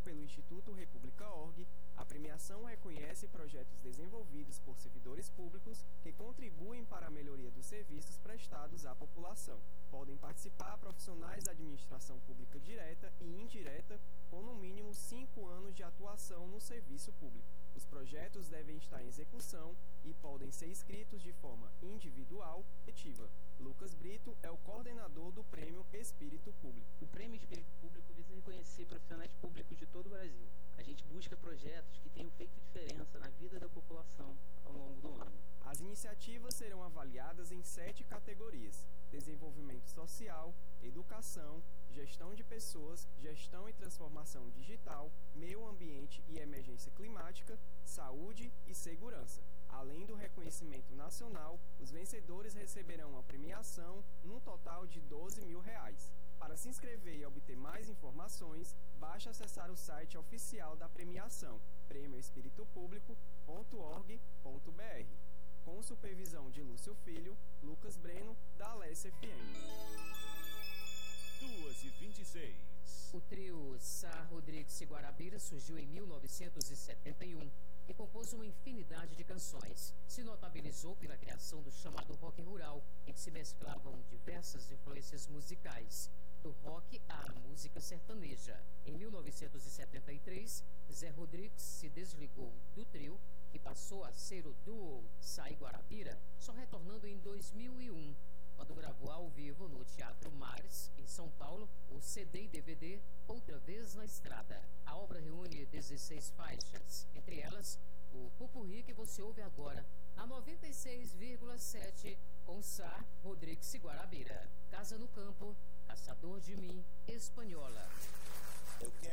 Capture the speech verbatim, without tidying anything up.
pelo Instituto República ponto org, a premiação reconhece projetos desenvolvidos por servidores públicos que contribuem para a melhoria dos serviços prestados à população. Podem participar profissionais da administração pública direta e indireta com no mínimo cinco anos de atuação no serviço público. Os projetos devem estar em execução e podem ser inscritos de forma individual e coletiva. Lucas Brito é o coordenador do Prêmio Espírito Público. O Prêmio Espírito Público visa reconhecer profissionais públicos de todo o Brasil. A gente busca projetos que tenham feito diferença na vida da população ao longo do ano. As iniciativas serão avaliadas em sete categorias: desenvolvimento social, educação, gestão de pessoas, gestão e transformação digital, meio ambiente e emergência climática, saúde e segurança. Além do reconhecimento nacional, os vencedores receberão a premiação num total de doze mil reais. Para se inscrever e obter mais informações, basta acessar o site oficial da premiação, prêmio espírito público ponto org ponto br. Com supervisão de Lúcio Filho, Lucas Breno, da Alessia F M. duas e vinte e seis. O trio Sá Rodrigues e Guarabira surgiu em mil novecentos e setenta e um e compôs uma infinidade de canções. Se notabilizou pela criação do chamado rock rural, em que se mesclavam diversas influências musicais, do rock à música sertaneja. Em mil novecentos e setenta e três, Zé Rodrigues se desligou do trio e passou a ser o duo Sá e Guarabira, só retornando em dois mil e um, quando gravou ao vivo no Teatro Mares, em São Paulo, o C D e D V D Outra Vez na Estrada. A obra reúne dezesseis faixas, entre elas o Pupurri que você ouve agora, a noventa e seis vírgula sete, com Sá Rodrigues e Guarabira. Casa no Campo, Caçador de Mim, Espanhola. Eu quero